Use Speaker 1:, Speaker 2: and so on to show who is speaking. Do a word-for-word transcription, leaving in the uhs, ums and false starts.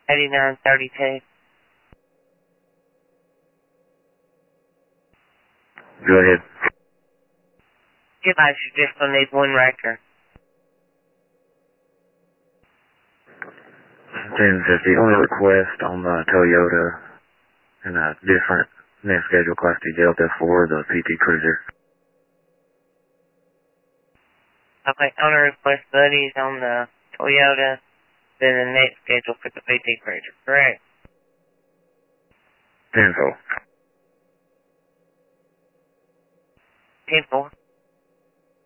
Speaker 1: eighty-nine thirty-two.
Speaker 2: Go ahead.
Speaker 1: Goodbye, you just gonna need one record.
Speaker 2: Then says the only request on the Toyota and a different next schedule Class D Delta for the P T Cruiser.
Speaker 1: Okay, owner request buddies on the Toyota, then the next schedule for the P T Cruiser, correct?
Speaker 2: ten four.
Speaker 1: ten four.